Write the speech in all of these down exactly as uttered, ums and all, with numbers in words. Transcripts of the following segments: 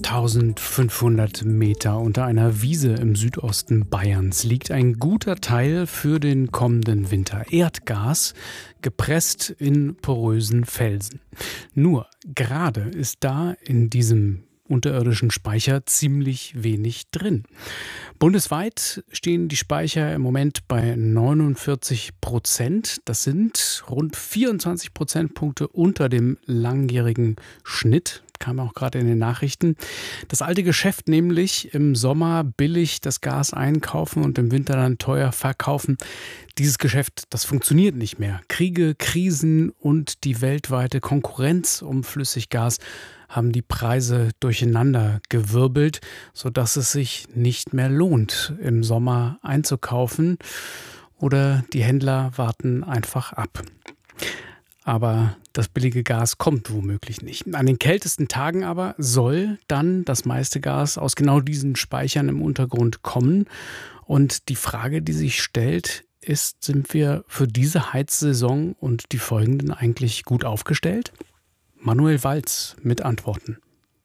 achttausendfünfhundert Meter unter einer Wiese im Südosten Bayerns liegt ein guter Teil für den kommenden Winter. Erdgas, gepresst in porösen Felsen. Nur gerade ist da in diesem unterirdischen Speicher ziemlich wenig drin. Bundesweit stehen die Speicher im Moment bei neunundvierzig Prozent. Das sind rund vierundzwanzig Prozentpunkte unter dem langjährigen Schnitt. Kam auch gerade in den Nachrichten. Das alte Geschäft nämlich, im Sommer billig das Gas einkaufen und im Winter dann teuer verkaufen. Dieses Geschäft, das funktioniert nicht mehr. Kriege, Krisen und die weltweite Konkurrenz um Flüssiggas haben die Preise durcheinander gewirbelt, sodass es sich nicht mehr lohnt, im Sommer einzukaufen, oder die Händler warten einfach ab. Aber das billige Gas kommt womöglich nicht. An den kältesten Tagen aber soll dann das meiste Gas aus genau diesen Speichern im Untergrund kommen. Und die Frage, die sich stellt, ist, sind wir für diese Heizsaison und die folgenden eigentlich gut aufgestellt? Manuel Walz mit Antworten.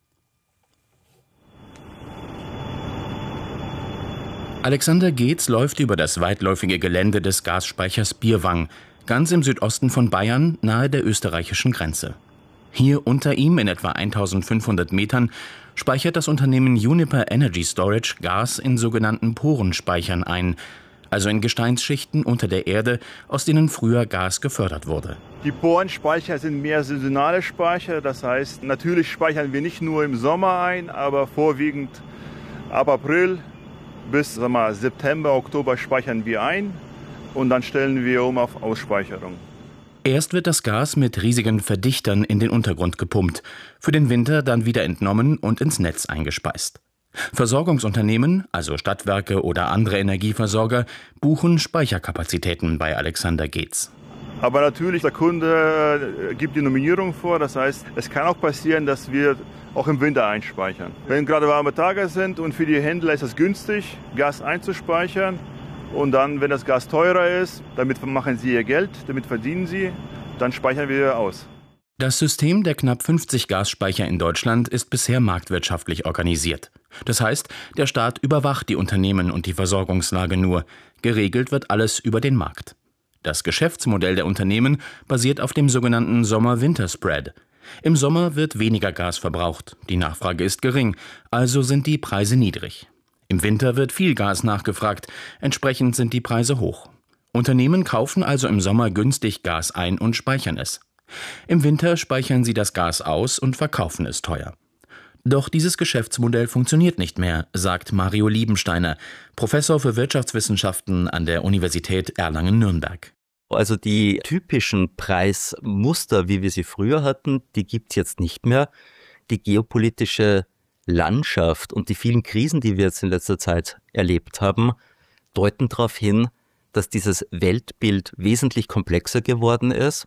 Alexander Geetz läuft über das weitläufige Gelände des Gasspeichers Bierwang, ganz im Südosten von Bayern, nahe der österreichischen Grenze. Hier unter ihm, in etwa eintausendfünfhundert Metern, speichert das Unternehmen Uniper Energy Storage Gas in sogenannten Porenspeichern ein, also in Gesteinsschichten unter der Erde, aus denen früher Gas gefördert wurde. Die Porenspeicher sind mehr saisonale Speicher, das heißt, natürlich speichern wir nicht nur im Sommer ein, aber vorwiegend ab April bis sagen wir mal, September, Oktober speichern wir ein. Und dann stellen wir um auf Ausspeicherung. Erst wird das Gas mit riesigen Verdichtern in den Untergrund gepumpt, für den Winter dann wieder entnommen und ins Netz eingespeist. Versorgungsunternehmen, also Stadtwerke oder andere Energieversorger, buchen Speicherkapazitäten bei Alexander Geetz. Aber natürlich, der Kunde gibt die Nominierung vor, das heißt, es kann auch passieren, dass wir auch im Winter einspeichern. Wenn gerade warme Tage sind und für die Händler ist es günstig, Gas einzuspeichern, und dann, wenn das Gas teurer ist, damit machen sie ihr Geld, damit verdienen sie, dann speichern wir aus. Das System der knapp fünfzig Gasspeicher in Deutschland ist bisher marktwirtschaftlich organisiert. Das heißt, der Staat überwacht die Unternehmen und die Versorgungslage nur. Geregelt wird alles über den Markt. Das Geschäftsmodell der Unternehmen basiert auf dem sogenannten Sommer-Winter-Spread. Im Sommer wird weniger Gas verbraucht, die Nachfrage ist gering, also sind die Preise niedrig. Im Winter wird viel Gas nachgefragt, entsprechend sind die Preise hoch. Unternehmen kaufen also im Sommer günstig Gas ein und speichern es. Im Winter speichern sie das Gas aus und verkaufen es teuer. Doch dieses Geschäftsmodell funktioniert nicht mehr, sagt Mario Liebensteiner, Professor für Wirtschaftswissenschaften an der Universität Erlangen-Nürnberg. Also die typischen Preismuster, wie wir sie früher hatten, die gibt es jetzt nicht mehr. Die geopolitische Landschaft und die vielen Krisen, die wir jetzt in letzter Zeit erlebt haben, deuten darauf hin, dass dieses Weltbild wesentlich komplexer geworden ist.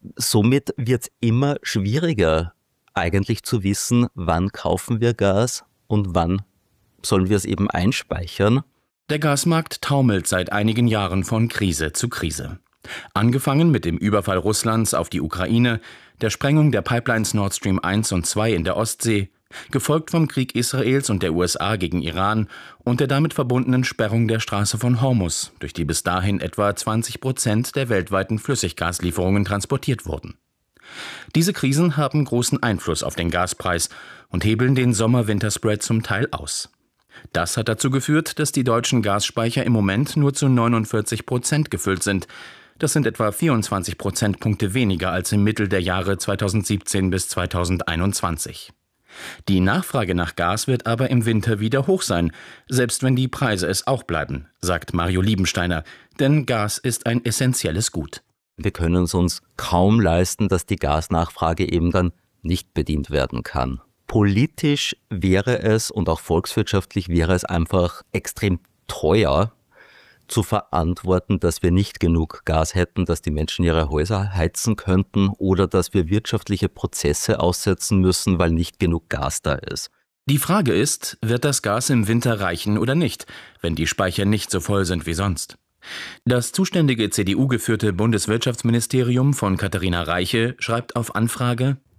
Somit wird es immer schwieriger, eigentlich zu wissen, wann kaufen wir Gas und wann sollen wir es eben einspeichern. Der Gasmarkt taumelt seit einigen Jahren von Krise zu Krise. Angefangen mit dem Überfall Russlands auf die Ukraine, der Sprengung der Pipelines Nord Stream eins und zwei in der Ostsee, gefolgt vom Krieg Israels und der U S A gegen Iran und der damit verbundenen Sperrung der Straße von Hormuz, durch die bis dahin etwa zwanzig Prozent der weltweiten Flüssiggaslieferungen transportiert wurden. Diese Krisen haben großen Einfluss auf den Gaspreis und hebeln den Sommer-Winter-Spread zum Teil aus. Das hat dazu geführt, dass die deutschen Gasspeicher im Moment nur zu neunundvierzig Prozent gefüllt sind. Das sind etwa vierundzwanzig Prozentpunkte weniger als im Mittel der Jahre zweitausendsiebzehn bis zweitausendeinundzwanzig. Die Nachfrage nach Gas wird aber im Winter wieder hoch sein, selbst wenn die Preise es auch bleiben, sagt Mario Liebensteiner, denn Gas ist ein essentielles Gut. Wir können es uns kaum leisten, dass die Gasnachfrage eben dann nicht bedient werden kann. Politisch wäre es und auch volkswirtschaftlich wäre es einfach extrem teuer zu verantworten, dass wir nicht genug Gas hätten, dass die Menschen ihre Häuser heizen könnten oder dass wir wirtschaftliche Prozesse aussetzen müssen, weil nicht genug Gas da ist. Die Frage ist, wird das Gas im Winter reichen oder nicht, wenn die Speicher nicht so voll sind wie sonst? Das zuständige C D U-geführte Bundeswirtschaftsministerium von Katharina Reiche schreibt auf Anfrage: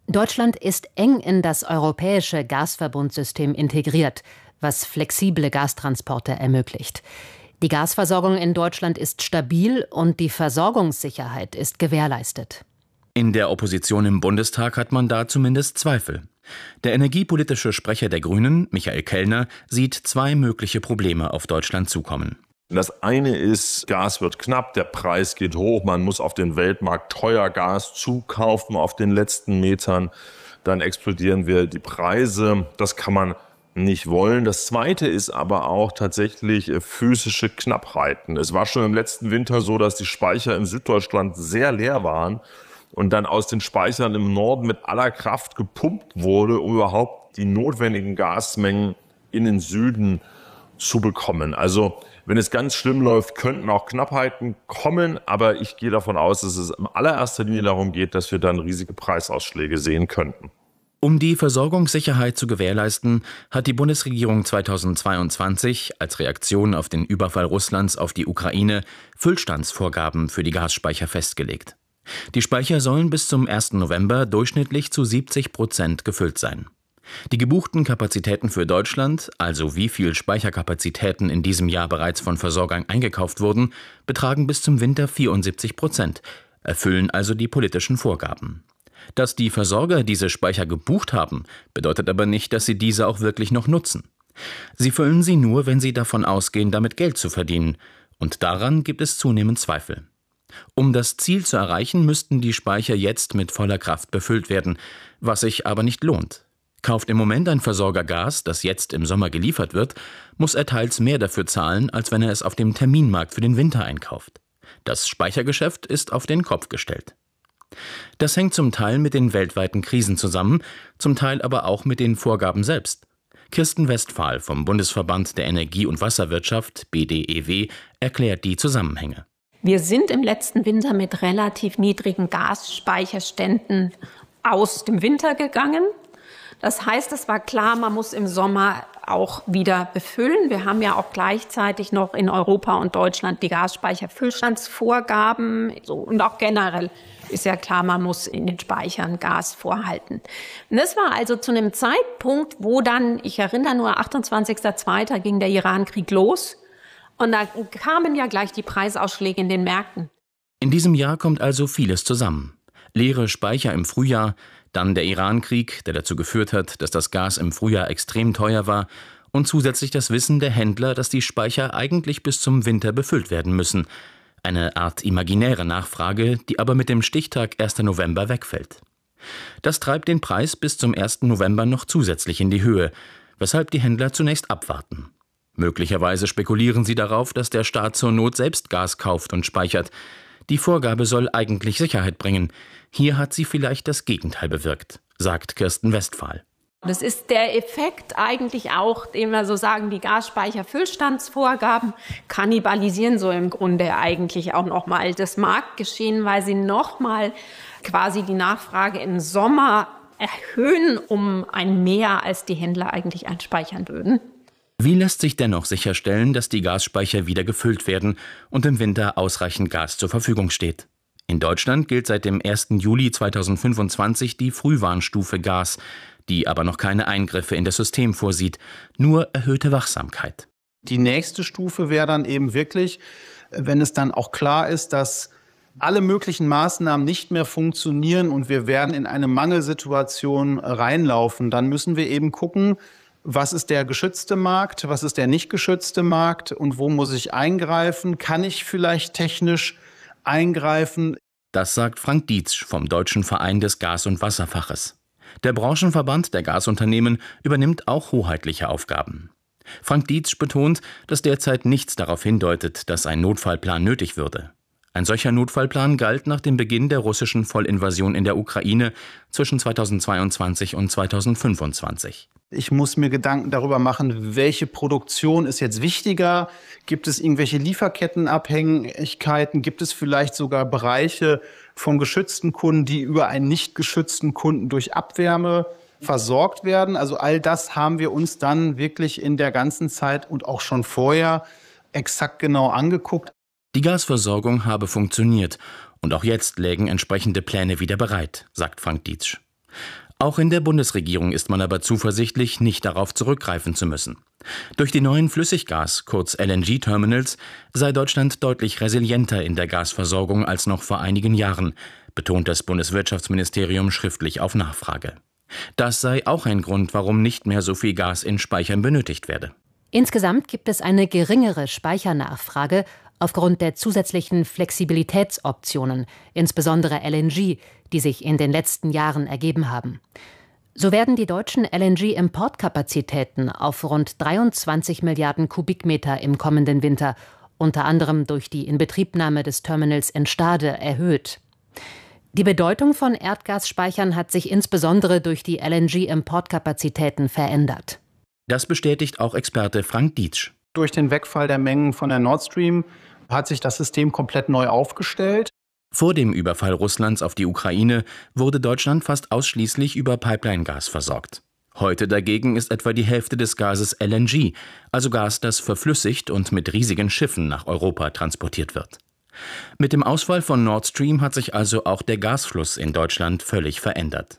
Deutschland ist eng in das europäische Gasverbundsystem integriert, was flexible Gastransporte ermöglicht. Die Gasversorgung in Deutschland ist stabil und die Versorgungssicherheit ist gewährleistet. In der Opposition im Bundestag hat man da zumindest Zweifel. Der energiepolitische Sprecher der Grünen, Michael Kellner, sieht zwei mögliche Probleme auf Deutschland zukommen. Das eine ist, Gas wird knapp, der Preis geht hoch, man muss auf den Weltmarkt teuer Gas zukaufen auf den letzten Metern, dann explodieren wir die Preise, das kann man nicht wollen. Das zweite ist aber auch tatsächlich physische Knappheiten. Es war schon im letzten Winter so, dass die Speicher in Süddeutschland sehr leer waren und dann aus den Speichern im Norden mit aller Kraft gepumpt wurde, um überhaupt die notwendigen Gasmengen in den Süden zu bekommen. Also wenn es ganz schlimm läuft, könnten auch Knappheiten kommen, aber ich gehe davon aus, dass es in allererster Linie darum geht, dass wir dann riesige Preisausschläge sehen könnten. Um die Versorgungssicherheit zu gewährleisten, hat die Bundesregierung zweitausendzweiundzwanzig als Reaktion auf den Überfall Russlands auf die Ukraine Füllstandsvorgaben für die Gasspeicher festgelegt. Die Speicher sollen bis zum ersten November durchschnittlich zu siebzig Prozent gefüllt sein. Die gebuchten Kapazitäten für Deutschland, also wie viel Speicherkapazitäten in diesem Jahr bereits von Versorgern eingekauft wurden, betragen bis zum Winter vierundsiebzig Prozent, erfüllen also die politischen Vorgaben. Dass die Versorger diese Speicher gebucht haben, bedeutet aber nicht, dass sie diese auch wirklich noch nutzen. Sie füllen sie nur, wenn sie davon ausgehen, damit Geld zu verdienen, und daran gibt es zunehmend Zweifel. Um das Ziel zu erreichen, müssten die Speicher jetzt mit voller Kraft befüllt werden, was sich aber nicht lohnt. Kauft im Moment ein Versorger Gas, das jetzt im Sommer geliefert wird, muss er teils mehr dafür zahlen, als wenn er es auf dem Terminmarkt für den Winter einkauft. Das Speichergeschäft ist auf den Kopf gestellt. Das hängt zum Teil mit den weltweiten Krisen zusammen, zum Teil aber auch mit den Vorgaben selbst. Kirsten Westphal vom Bundesverband der Energie- und Wasserwirtschaft, B D E W, erklärt die Zusammenhänge. Wir sind im letzten Winter mit relativ niedrigen Gasspeicherständen aus dem Winter gegangen. Das heißt, es war klar, man muss im Sommer auch wieder befüllen. Wir haben ja auch gleichzeitig noch in Europa und Deutschland die Gasspeicherfüllstandsvorgaben. So, und auch generell ist ja klar, man muss in den Speichern Gas vorhalten. Und das war also zu einem Zeitpunkt, wo dann, ich erinnere nur, achtundzwanzigster zweiter ging der Iran-Krieg los. Und da kamen ja gleich die Preisausschläge in den Märkten. In diesem Jahr kommt also vieles zusammen. Leere Speicher im Frühjahr, dann der Iran-Krieg, der dazu geführt hat, dass das Gas im Frühjahr extrem teuer war, und zusätzlich das Wissen der Händler, dass die Speicher eigentlich bis zum Winter befüllt werden müssen. Eine Art imaginäre Nachfrage, die aber mit dem Stichtag erster November wegfällt. Das treibt den Preis bis zum ersten November noch zusätzlich in die Höhe, weshalb die Händler zunächst abwarten. Möglicherweise spekulieren sie darauf, dass der Staat zur Not selbst Gas kauft und speichert. Die Vorgabe soll eigentlich Sicherheit bringen. Hier hat sie vielleicht das Gegenteil bewirkt, sagt Kirsten Westphal. Das ist der Effekt eigentlich auch, den wir so sagen, die Gasspeicherfüllstandsvorgaben kannibalisieren so im Grunde eigentlich auch nochmal das Marktgeschehen, weil sie nochmal quasi die Nachfrage im Sommer erhöhen um ein Mehr, als die Händler eigentlich einspeichern würden. Wie lässt sich dennoch sicherstellen, dass die Gasspeicher wieder gefüllt werden und im Winter ausreichend Gas zur Verfügung steht? In Deutschland gilt seit dem ersten Juli zweitausendfünfundzwanzig die Frühwarnstufe Gas, die aber noch keine Eingriffe in das System vorsieht, nur erhöhte Wachsamkeit. Die nächste Stufe wäre dann eben wirklich, wenn es dann auch klar ist, dass alle möglichen Maßnahmen nicht mehr funktionieren und wir werden in eine Mangelsituation reinlaufen, dann müssen wir eben gucken, was ist der geschützte Markt, was ist der nicht geschützte Markt und wo muss ich eingreifen? Kann ich vielleicht technisch eingreifen? Das sagt Frank Dietzsch vom Deutschen Verein des Gas- und Wasserfaches. Der Branchenverband der Gasunternehmen übernimmt auch hoheitliche Aufgaben. Frank Dietzsch betont, dass derzeit nichts darauf hindeutet, dass ein Notfallplan nötig würde. Ein solcher Notfallplan galt nach dem Beginn der russischen Vollinvasion in der Ukraine zwischen zweitausendzweiundzwanzig und zweitausendfünfundzwanzig. Ich muss mir Gedanken darüber machen, welche Produktion ist jetzt wichtiger? Gibt es irgendwelche Lieferkettenabhängigkeiten? Gibt es vielleicht sogar Bereiche von geschützten Kunden, die über einen nicht geschützten Kunden durch Abwärme versorgt werden? Also all das haben wir uns dann wirklich in der ganzen Zeit und auch schon vorher exakt genau angeguckt. Die Gasversorgung habe funktioniert und auch jetzt lägen entsprechende Pläne wieder bereit, sagt Frank Dietzsch. Auch in der Bundesregierung ist man aber zuversichtlich, nicht darauf zurückgreifen zu müssen. Durch die neuen Flüssiggas-, kurz L N G-Terminals, sei Deutschland deutlich resilienter in der Gasversorgung als noch vor einigen Jahren, betont das Bundeswirtschaftsministerium schriftlich auf Nachfrage. Das sei auch ein Grund, warum nicht mehr so viel Gas in Speichern benötigt werde. Insgesamt gibt es eine geringere Speichernachfrage aufgrund der zusätzlichen Flexibilitätsoptionen, insbesondere L N G, die sich in den letzten Jahren ergeben haben. So werden die deutschen L N G-Importkapazitäten auf rund dreiundzwanzig Milliarden Kubikmeter im kommenden Winter, unter anderem durch die Inbetriebnahme des Terminals Enstade, erhöht. Die Bedeutung von Erdgasspeichern hat sich insbesondere durch die L N G-Importkapazitäten verändert. Das bestätigt auch Experte Frank Dietsch. Durch den Wegfall der Mengen von der Nord Stream hat sich das System komplett neu aufgestellt. Vor dem Überfall Russlands auf die Ukraine wurde Deutschland fast ausschließlich über Pipeline-Gas versorgt. Heute dagegen ist etwa die Hälfte des Gases L N G, also Gas, das verflüssigt und mit riesigen Schiffen nach Europa transportiert wird. Mit dem Ausfall von Nord Stream hat sich also auch der Gasfluss in Deutschland völlig verändert.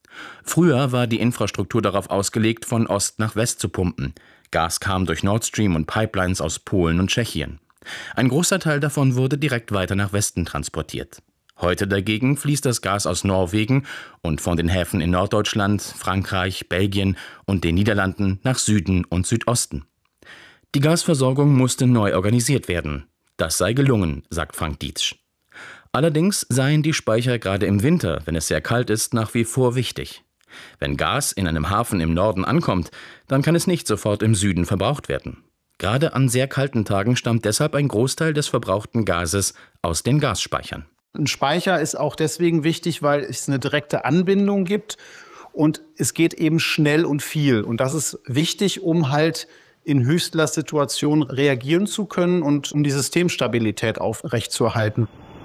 Früher war die Infrastruktur darauf ausgelegt, von Ost nach West zu pumpen. Gas kam durch Nord Stream und Pipelines aus Polen und Tschechien. Ein großer Teil davon wurde direkt weiter nach Westen transportiert. Heute dagegen fließt das Gas aus Norwegen und von den Häfen in Norddeutschland, Frankreich, Belgien und den Niederlanden nach Süden und Südosten. Die Gasversorgung musste neu organisiert werden. Das sei gelungen, sagt Frank Dietsch. Allerdings seien die Speicher gerade im Winter, wenn es sehr kalt ist, nach wie vor wichtig. Wenn Gas in einem Hafen im Norden ankommt, dann kann es nicht sofort im Süden verbraucht werden. Gerade an sehr kalten Tagen stammt deshalb ein Großteil des verbrauchten Gases aus den Gasspeichern. Ein Speicher ist auch deswegen wichtig, weil es eine direkte Anbindung gibt und es geht eben schnell und viel. Und das ist wichtig, um halt in Höchstlastsituationen reagieren zu können und um die Systemstabilität aufrechtzuerhalten.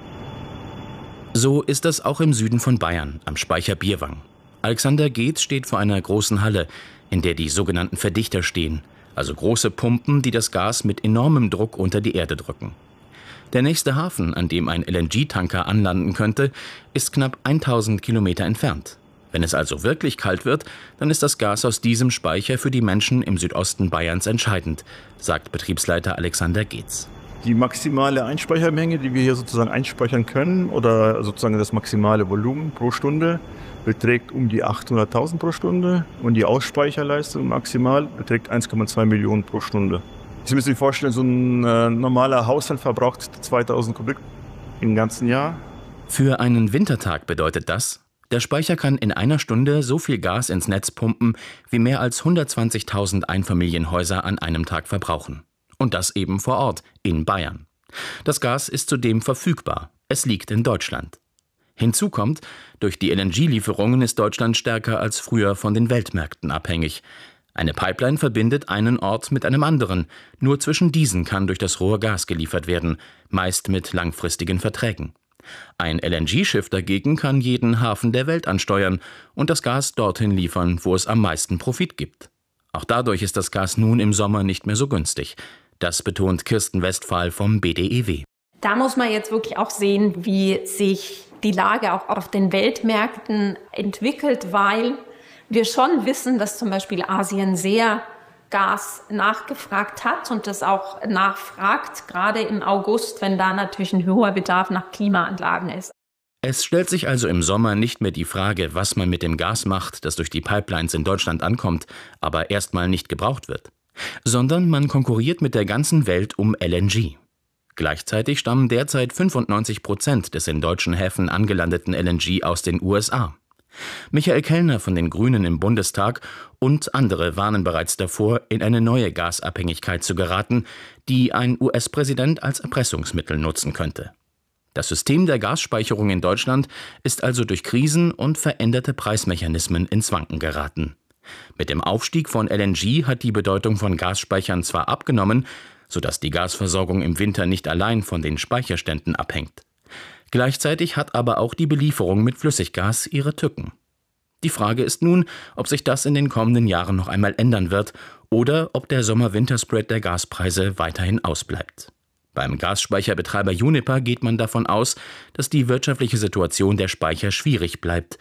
So ist das auch im Süden von Bayern, am Speicher Bierwang. Alexander Geetz steht vor einer großen Halle, in der die sogenannten Verdichter stehen, also große Pumpen, die das Gas mit enormem Druck unter die Erde drücken. Der nächste Hafen, an dem ein L N G-Tanker anlanden könnte, ist knapp tausend Kilometer entfernt. Wenn es also wirklich kalt wird, dann ist das Gas aus diesem Speicher für die Menschen im Südosten Bayerns entscheidend, sagt Betriebsleiter Alexander Geetz. Die maximale Einspeichermenge, die wir hier sozusagen einspeichern können, oder sozusagen das maximale Volumen pro Stunde, beträgt um die achthunderttausend pro Stunde und die Ausspeicherleistung maximal beträgt eins Komma zwei Millionen pro Stunde. Sie müssen sich vorstellen, so ein äh, normaler Haushalt verbraucht zweitausend Kubik im ganzen Jahr. Für einen Wintertag bedeutet das, der Speicher kann in einer Stunde so viel Gas ins Netz pumpen, wie mehr als hundertzwanzigtausend Einfamilienhäuser an einem Tag verbrauchen. Und das eben vor Ort, in Bayern. Das Gas ist zudem verfügbar. Es liegt in Deutschland. Hinzu kommt, durch die L N G-Lieferungen ist Deutschland stärker als früher von den Weltmärkten abhängig. Eine Pipeline verbindet einen Ort mit einem anderen. Nur zwischen diesen kann durch das Rohr Gas geliefert werden, meist mit langfristigen Verträgen. Ein L N G-Schiff dagegen kann jeden Hafen der Welt ansteuern und das Gas dorthin liefern, wo es am meisten Profit gibt. Auch dadurch ist das Gas nun im Sommer nicht mehr so günstig. Das betont Kirsten Westphal vom B D E W. Da muss man jetzt wirklich auch sehen, wie sich die Lage auch auf den Weltmärkten entwickelt, weil wir schon wissen, dass zum Beispiel Asien sehr Gas nachgefragt hat und das auch nachfragt, gerade im August, wenn da natürlich ein hoher Bedarf nach Klimaanlagen ist. Es stellt sich also im Sommer nicht mehr die Frage, was man mit dem Gas macht, das durch die Pipelines in Deutschland ankommt, aber erstmal nicht gebraucht wird, sondern man konkurriert mit der ganzen Welt um L N G. Gleichzeitig stammen derzeit fünfundneunzig Prozent des in deutschen Häfen angelandeten L N G aus den U S A. Michael Kellner von den Grünen im Bundestag und andere warnen bereits davor, in eine neue Gasabhängigkeit zu geraten, die ein U S-Präsident als Erpressungsmittel nutzen könnte. Das System der Gasspeicherung in Deutschland ist also durch Krisen und veränderte Preismechanismen ins Wanken geraten. Mit dem Aufstieg von L N G hat die Bedeutung von Gasspeichern zwar abgenommen, sodass die Gasversorgung im Winter nicht allein von den Speicherständen abhängt. Gleichzeitig hat aber auch die Belieferung mit Flüssiggas ihre Tücken. Die Frage ist nun, ob sich das in den kommenden Jahren noch einmal ändern wird oder ob der Sommer-Winter-Spread der Gaspreise weiterhin ausbleibt. Beim Gasspeicherbetreiber Uniper geht man davon aus, dass die wirtschaftliche Situation der Speicher schwierig bleibt.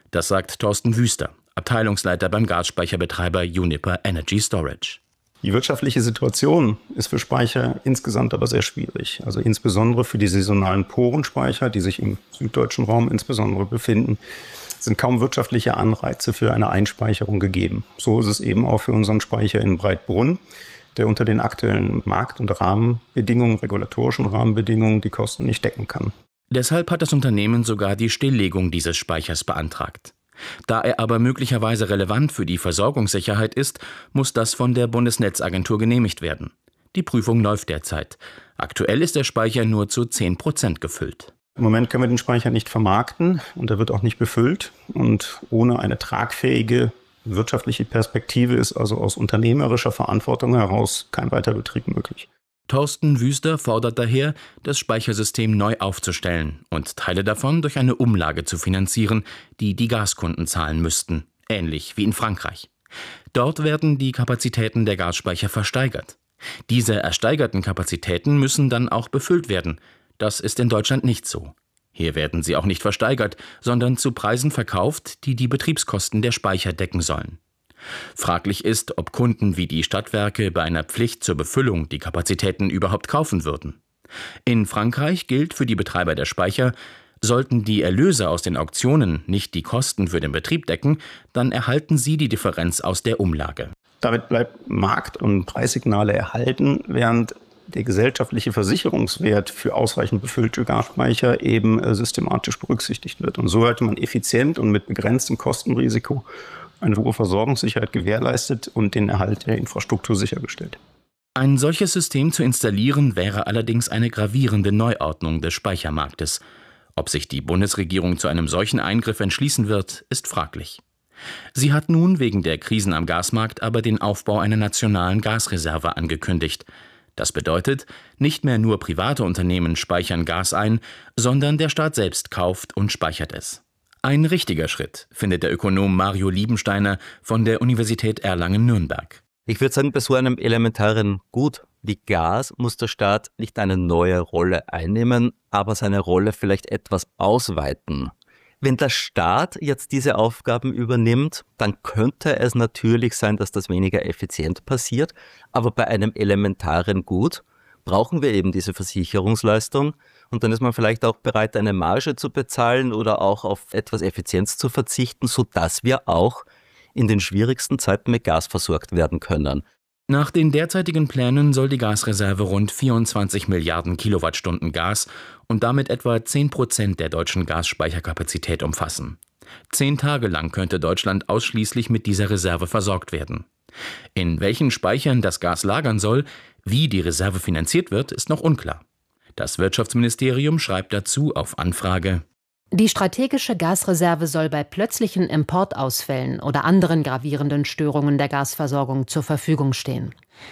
Das sagt Thorsten Wüster, Abteilungsleiter beim Gasspeicherbetreiber Uniper Energy Storage. Die wirtschaftliche Situation ist für Speicher insgesamt aber sehr schwierig. Also insbesondere für die saisonalen Porenspeicher, die sich im süddeutschen Raum insbesondere befinden, sind kaum wirtschaftliche Anreize für eine Einspeicherung gegeben. So ist es eben auch für unseren Speicher in Breitbrunn, der unter den aktuellen Markt- und Rahmenbedingungen, regulatorischen Rahmenbedingungen, die Kosten nicht decken kann. Deshalb hat das Unternehmen sogar die Stilllegung dieses Speichers beantragt. Da er aber möglicherweise relevant für die Versorgungssicherheit ist, muss das von der Bundesnetzagentur genehmigt werden. Die Prüfung läuft derzeit. Aktuell ist der Speicher nur zu zehn Prozent gefüllt. Im Moment können wir den Speicher nicht vermarkten und er wird auch nicht befüllt. Und ohne eine tragfähige wirtschaftliche Perspektive ist also aus unternehmerischer Verantwortung heraus kein Weiterbetrieb möglich. Thorsten Wüster fordert daher, das Speichersystem neu aufzustellen und Teile davon durch eine Umlage zu finanzieren, die die Gaskunden zahlen müssten, ähnlich wie in Frankreich. Dort werden die Kapazitäten der Gasspeicher versteigert. Diese ersteigerten Kapazitäten müssen dann auch befüllt werden. Das ist in Deutschland nicht so. Hier werden sie auch nicht versteigert, sondern zu Preisen verkauft, die die Betriebskosten der Speicher decken sollen. Fraglich ist, ob Kunden wie die Stadtwerke bei einer Pflicht zur Befüllung die Kapazitäten überhaupt kaufen würden. In Frankreich gilt für die Betreiber der Speicher, sollten die Erlöse aus den Auktionen nicht die Kosten für den Betrieb decken, dann erhalten sie die Differenz aus der Umlage. Damit bleibt Markt- und Preissignale erhalten, während der gesellschaftliche Versicherungswert für ausreichend befüllte Gasspeicher eben äh, systematisch berücksichtigt wird. Und so hätte man effizient und mit begrenztem Kostenrisiko eine hohe Versorgungssicherheit gewährleistet und den Erhalt der Infrastruktur sichergestellt. Ein solches System zu installieren, wäre allerdings eine gravierende Neuordnung des Speichermarktes. Ob sich die Bundesregierung zu einem solchen Eingriff entschließen wird, ist fraglich. Sie hat nun wegen der Krisen am Gasmarkt aber den Aufbau einer nationalen Gasreserve angekündigt. Das bedeutet, nicht mehr nur private Unternehmen speichern Gas ein, sondern der Staat selbst kauft und speichert es. Ein richtiger Schritt, findet der Ökonom Mario Liebensteiner von der Universität Erlangen-Nürnberg. Ich würde sagen, bei so einem elementaren Gut wie Gas muss der Staat nicht eine neue Rolle einnehmen, aber seine Rolle vielleicht etwas ausweiten. Wenn der Staat jetzt diese Aufgaben übernimmt, dann könnte es natürlich sein, dass das weniger effizient passiert. Aber bei einem elementaren Gut brauchen wir eben diese Versicherungsleistung. Und dann ist man vielleicht auch bereit, eine Marge zu bezahlen oder auch auf etwas Effizienz zu verzichten, sodass wir auch in den schwierigsten Zeiten mit Gas versorgt werden können. Nach den derzeitigen Plänen soll die Gasreserve rund vierundzwanzig Milliarden Kilowattstunden Gas und damit etwa zehn Prozent der deutschen Gasspeicherkapazität umfassen. Zehn Tage lang könnte Deutschland ausschließlich mit dieser Reserve versorgt werden. In welchen Speichern das Gas lagern soll, wie die Reserve finanziert wird, ist noch unklar. Das Wirtschaftsministerium schreibt dazu auf Anfrage: Die strategische Gasreserve soll bei plötzlichen Importausfällen oder anderen gravierenden Störungen der Gasversorgung zur Verfügung stehen.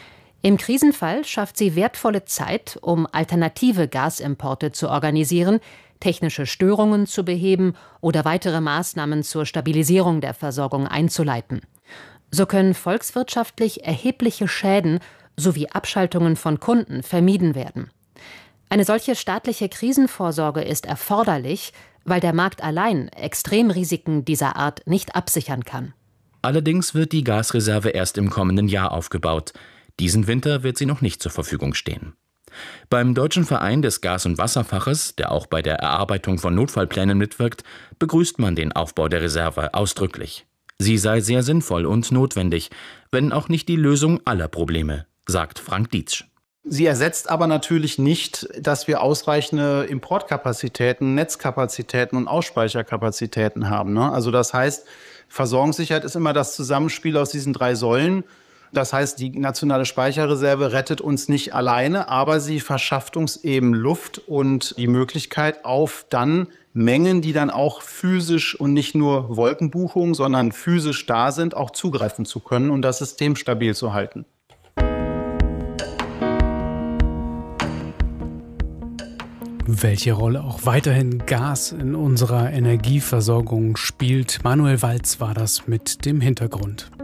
Im Krisenfall schafft sie wertvolle Zeit, um alternative Gasimporte zu organisieren, technische Störungen zu beheben oder weitere Maßnahmen zur Stabilisierung der Versorgung einzuleiten. So können volkswirtschaftlich erhebliche Schäden sowie Abschaltungen von Kunden vermieden werden. Eine solche staatliche Krisenvorsorge ist erforderlich, weil der Markt allein Extremrisiken dieser Art nicht absichern kann. Allerdings wird die Gasreserve erst im kommenden Jahr aufgebaut. Diesen Winter wird sie noch nicht zur Verfügung stehen. Beim Deutschen Verein des Gas- und Wasserfaches, der auch bei der Erarbeitung von Notfallplänen mitwirkt, begrüßt man den Aufbau der Reserve ausdrücklich. Sie sei sehr sinnvoll und notwendig, wenn auch nicht die Lösung aller Probleme, sagt Frank Dietsch. Sie ersetzt aber natürlich nicht, dass wir ausreichende Importkapazitäten, Netzkapazitäten und Ausspeicherkapazitäten haben, ne? Also das heißt, Versorgungssicherheit ist immer das Zusammenspiel aus diesen drei Säulen. Das heißt, die nationale Speicherreserve rettet uns nicht alleine, aber sie verschafft uns eben Luft und die Möglichkeit auf dann Mengen, die dann auch physisch und nicht nur Wolkenbuchungen, sondern physisch da sind, auch zugreifen zu können und das System stabil zu halten. Welche Rolle auch weiterhin Gas in unserer Energieversorgung spielt. Manuel Walz war das mit dem Hintergrund.